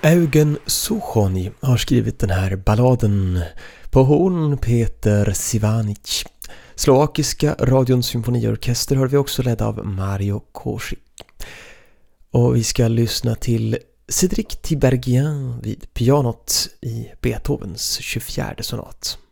Eugen Suchony har skrivit den här balladen. På horn Peter Sivanic. Slovakiska radions symfoniorkester hör vi också ledd av Mario Korsik. Och vi ska lyssna till Cédric Tiberghien vid pianot i Beethovens 24:e sonat.